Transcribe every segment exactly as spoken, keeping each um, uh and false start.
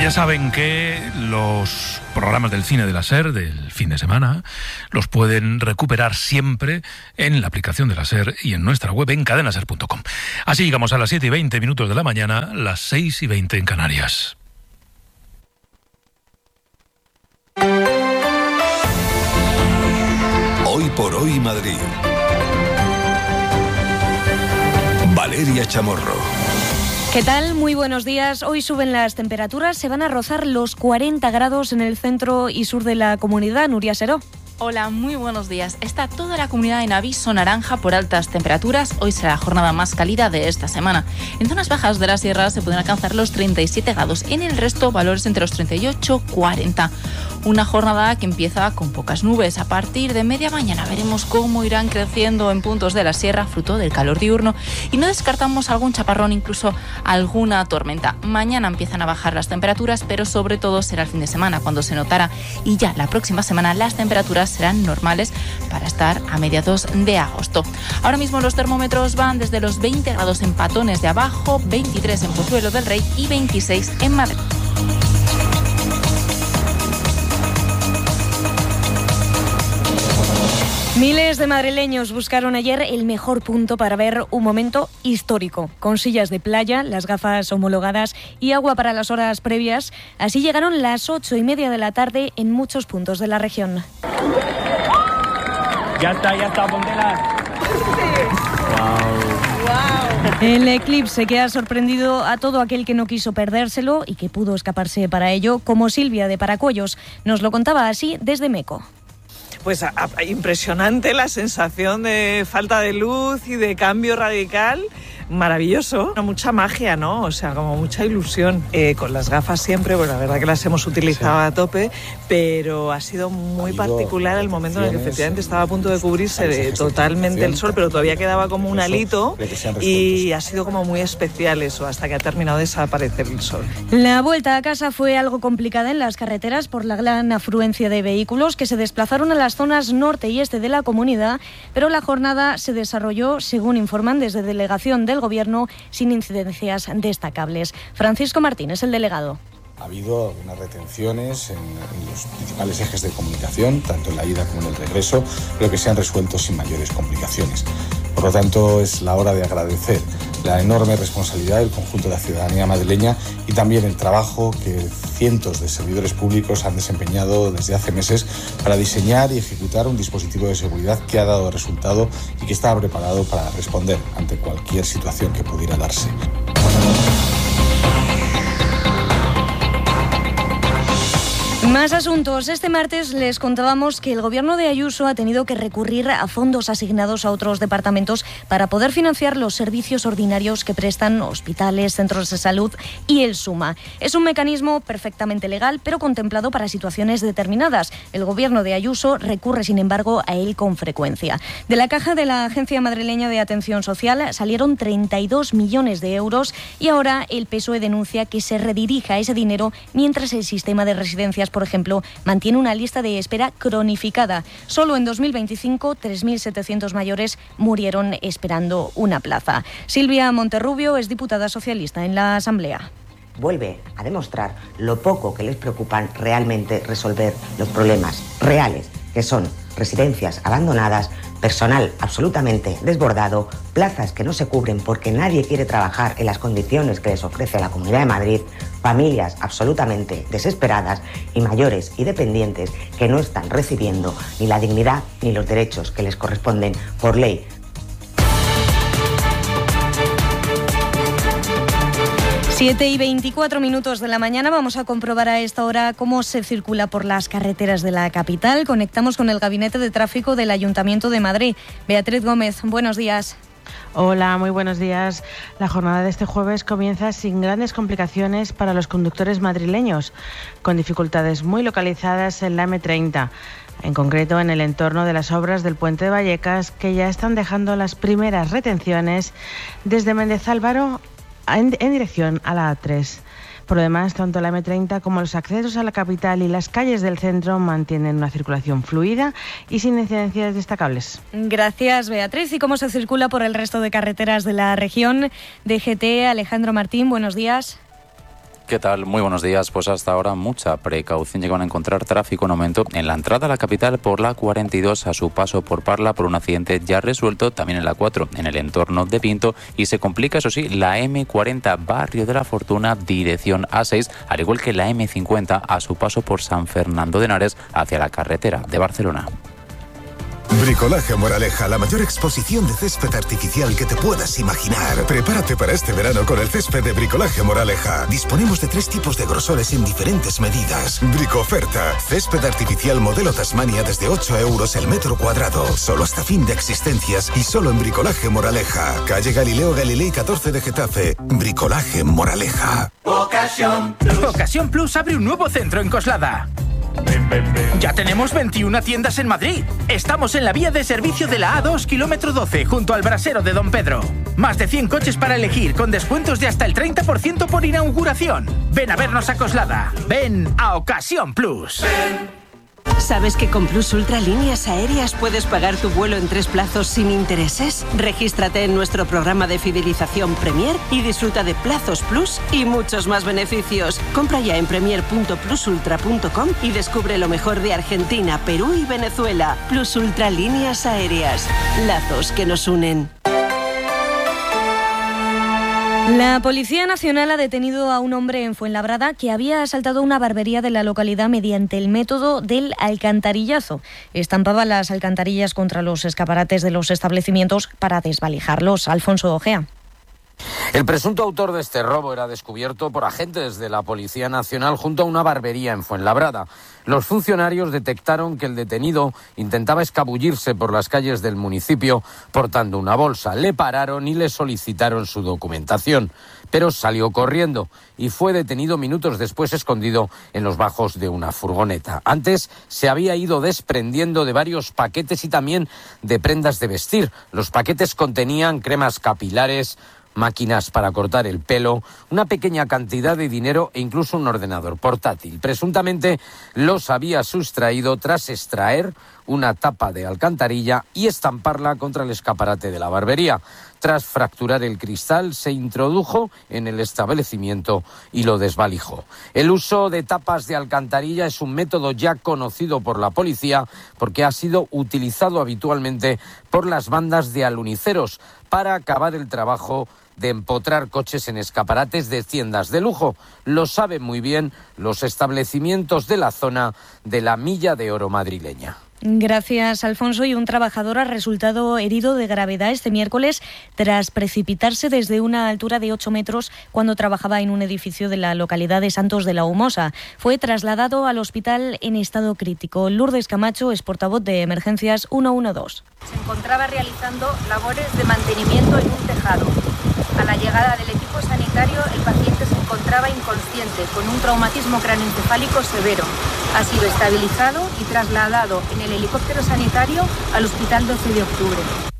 Ya saben que los programas del cine de la SER del fin de semana los pueden recuperar siempre en la aplicación de la SER y en nuestra web en cadena ser punto com. Así llegamos a las siete y veinte minutos de la mañana, las seis y veinte en Canarias. Hoy por hoy Madrid. Valeria Chamorro. ¿Qué tal? Muy buenos días. Hoy suben las temperaturas, se van a rozar los cuarenta grados en el centro y sur de la comunidad. Nuria Seró. Hola, muy buenos días. Está toda la comunidad en aviso naranja por altas temperaturas. Hoy será la jornada más cálida de esta semana. En zonas bajas de la sierra se pueden alcanzar los treinta y siete grados. En el resto, valores entre los treinta y ocho y cuarenta. Una jornada que empieza con pocas nubes. A partir de media mañana veremos cómo irán creciendo en puntos de la sierra, fruto del calor diurno. Y no descartamos algún chaparrón, incluso alguna tormenta. Mañana empiezan a bajar las temperaturas, pero sobre todo será el fin de semana cuando se notará. Y ya la próxima semana las temperaturas serán normales para estar a mediados de agosto. Ahora mismo los termómetros van desde los veinte grados en Patones de Abajo, veintitrés en Pozuelo del Rey y veintiséis en Madrid. Miles de madrileños buscaron ayer el mejor punto para ver un momento histórico, con sillas de playa, las gafas homologadas y agua para las horas previas. Así llegaron las ocho y media de la tarde en muchos puntos de la región. Ya está, ya está, póntela. Wow. El eclipse que ha sorprendido a todo aquel que no quiso perdérselo y que pudo escaparse para ello, como Silvia de Paracuellos. Nos lo contaba así desde Meco. Pues a, a, impresionante la sensación de falta de luz y de cambio radical. Maravilloso, mucha magia, ¿no? O sea, como mucha ilusión. Eh, con las gafas siempre, pues la verdad que las hemos utilizado sí. a tope, pero ha sido muy particular el momento en el que efectivamente estaba a punto de cubrirse de totalmente el sol, pero todavía quedaba como un alito y ha sido como muy especial eso, hasta que ha terminado de desaparecer el sol. La vuelta a casa fue algo complicada en las carreteras por la gran afluencia de vehículos que se desplazaron a las zonas norte y este de la comunidad, pero la jornada se desarrolló, según informan desde delegación del Gobierno, sin incidencias destacables. Francisco Martínez, el delegado. Ha habido algunas retenciones en, en los principales ejes de comunicación, tanto en la ida como en el regreso, pero que se han resuelto sin mayores complicaciones. Por lo tanto, es la hora de agradecer la enorme responsabilidad del conjunto de la ciudadanía madrileña y también el trabajo que cientos de servidores públicos han desempeñado desde hace meses para diseñar y ejecutar un dispositivo de seguridad que ha dado resultado y que estaba preparado para responder ante cualquier situación que pudiera darse. Más asuntos. Este martes les contábamos que el gobierno de Ayuso ha tenido que recurrir a fondos asignados a otros departamentos para poder financiar los servicios ordinarios que prestan hospitales, centros de salud y el SUMA. Es un mecanismo perfectamente legal, pero contemplado para situaciones determinadas. El gobierno de Ayuso recurre, sin embargo, a él con frecuencia. De la caja de la Agencia Madrileña de Atención Social salieron treinta y dos millones de euros y ahora el P S O E denuncia que se redirija ese dinero mientras el sistema de residencias, por ejemplo, mantiene una lista de espera cronificada. Solo en dos mil veinticinco, tres mil setecientos mayores murieron esperando una plaza. Silvia Monterrubio es diputada socialista en la Asamblea. Vuelve a demostrar lo poco que les preocupan realmente resolver los problemas reales, que son residencias abandonadas, personal absolutamente desbordado, plazas que no se cubren porque nadie quiere trabajar en las condiciones que les ofrece la Comunidad de Madrid, familias absolutamente desesperadas y mayores y dependientes que no están recibiendo ni la dignidad ni los derechos que les corresponden por ley. siete y veinticuatro minutos de la mañana. Vamos a comprobar a esta hora cómo se circula por las carreteras de la capital. Conectamos con el Gabinete de Tráfico del Ayuntamiento de Madrid. Beatriz Gómez, buenos días. Hola, muy buenos días. La jornada de este jueves comienza sin grandes complicaciones para los conductores madrileños, con dificultades muy localizadas en la eme treinta. En concreto, en el entorno de las obras del Puente de Vallecas, que ya están dejando las primeras retenciones desde Méndez Álvaro En, en dirección a la A tres. Por lo demás, tanto la eme treinta como los accesos a la capital y las calles del centro mantienen una circulación fluida y sin incidencias destacables. Gracias, Beatriz. ¿Y cómo se circula por el resto de carreteras de la región? D G T, Alejandro Martín, buenos días. ¿Qué tal? Muy buenos días. Pues hasta ahora mucha precaución. Llegan a encontrar tráfico en aumento en la entrada a la capital por la cuarenta y dos a su paso por Parla por un accidente ya resuelto, también en la cuatro en el entorno de Pinto, y se complica, eso sí, la eme cuarenta Barrio de la Fortuna dirección A seis, al igual que la eme cincuenta a su paso por San Fernando de Henares hacia la carretera de Barcelona. Bricolaje Moraleja, la mayor exposición de césped artificial que te puedas imaginar. Prepárate para este verano con el césped de Bricolaje Moraleja. Disponemos de tres tipos de grosores en diferentes medidas. Bricoferta, césped artificial modelo Tasmania desde ocho euros el metro cuadrado. Solo hasta fin de existencias y solo en Bricolaje Moraleja. Calle Galileo Galilei catorce de Getafe. Bricolaje Moraleja. Ocasión Plus. Ocasión Plus abre un nuevo centro en Coslada. Ya tenemos veintiuna tiendas en Madrid. Estamos en la vía de servicio de la A dos, kilómetro doce, junto al brasero de Don Pedro. Más de cien coches para elegir, con descuentos de hasta el treinta por ciento por inauguración. Ven a vernos a Coslada. Ven a Ocasión Plus. Ven. ¿Sabes que con Plus Ultra Líneas Aéreas puedes pagar tu vuelo en tres plazos sin intereses? Regístrate en nuestro programa de fidelización Premier y disfruta de plazos Plus y muchos más beneficios. Compra ya en premier punto plus ultra punto com y descubre lo mejor de Argentina, Perú y Venezuela. Plus Ultra Líneas Aéreas. Lazos que nos unen. La Policía Nacional ha detenido a un hombre en Fuenlabrada que había asaltado una barbería de la localidad mediante el método del alcantarillazo. Estampaba las alcantarillas contra los escaparates de los establecimientos para desvalijarlos. Alfonso Ojea. El presunto autor de este robo era descubierto por agentes de la Policía Nacional junto a una barbería en Fuenlabrada. Los funcionarios detectaron que el detenido intentaba escabullirse por las calles del municipio portando una bolsa. Le pararon y le solicitaron su documentación, pero salió corriendo y fue detenido minutos después escondido en los bajos de una furgoneta. Antes se había ido desprendiendo de varios paquetes y también de prendas de vestir. Los paquetes contenían cremas capilares, máquinas para cortar el pelo, una pequeña cantidad de dinero e incluso un ordenador portátil. Presuntamente los había sustraído tras extraer una tapa de alcantarilla y estamparla contra el escaparate de la barbería. Tras fracturar el cristal, se introdujo en el establecimiento y lo desvalijó. El uso de tapas de alcantarilla es un método ya conocido por la policía porque ha sido utilizado habitualmente por las bandas de aluniceros para acabar el trabajo de empotrar coches en escaparates de tiendas de lujo. Lo saben muy bien los establecimientos de la zona de la Milla de Oro madrileña. Gracias, Alfonso. Y un trabajador ha resultado herido de gravedad este miércoles tras precipitarse desde una altura de ocho metros cuando trabajaba en un edificio de la localidad de Santos de la Humosa. Fue trasladado al hospital en estado crítico. Lourdes Camacho es portavoz de Emergencias ciento doce. Se encontraba realizando labores de mantenimiento en un tejado. A la llegada del equipo sanitario, el paciente se encontraba inconsciente con un traumatismo craneoencefálico severo. Ha sido estabilizado y trasladado en el helicóptero sanitario al Hospital doce de octubre.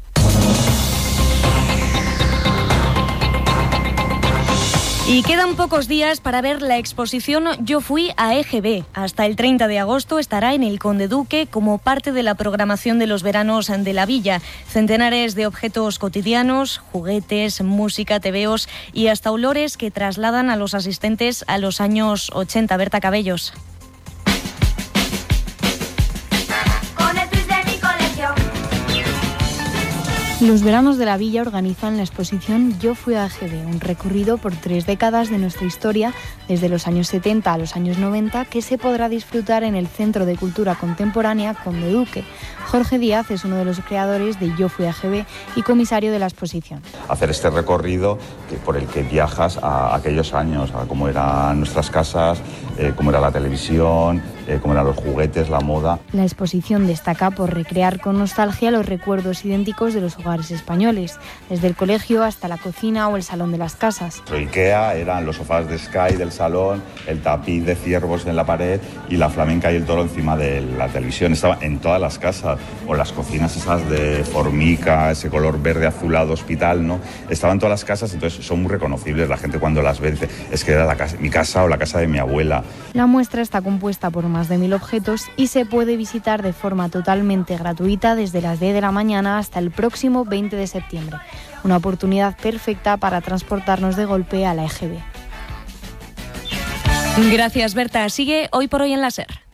Y quedan pocos días para ver la exposición Yo fui a E G B. Hasta el treinta de agosto estará en el Conde Duque como parte de la programación de los veranos de la villa. Centenares de objetos cotidianos, juguetes, música, tebeos y hasta olores que trasladan a los asistentes a los años ochenta. Berta Cabellos. Los veranos de la villa organizan la exposición Yo fui a E G B, un recorrido por tres décadas de nuestra historia, desde los años setenta a los años noventa, que se podrá disfrutar en el Centro de Cultura Contemporánea Conde Duque. Jorge Díaz es uno de los creadores de Yo fui a E G B y comisario de la exposición. Hacer este recorrido que, por el que viajas a aquellos años, a cómo eran nuestras casas, eh, cómo era la televisión, eh, cómo eran los juguetes, la moda. La exposición destaca por recrear con nostalgia los recuerdos idénticos de los hogares españoles, desde el colegio hasta la cocina o el salón de las casas. Lo Ikea eran los sofás de Sky del salón, el tapiz de ciervos en la pared y la flamenca y el toro encima de la televisión. Estaba en todas las casas, o las cocinas esas de formica, ese color verde azulado hospital, ¿no? Estaban en todas las casas, entonces son muy reconocibles. La gente cuando las ve dice, es que era la casa, mi casa o la casa de mi abuela. La muestra está compuesta por más de mil objetos y se puede visitar de forma totalmente gratuita desde las diez de la mañana hasta el próximo veinte de septiembre. Una oportunidad perfecta para transportarnos de golpe a la E G B. Gracias, Berta. Sigue Hoy por Hoy en la SER.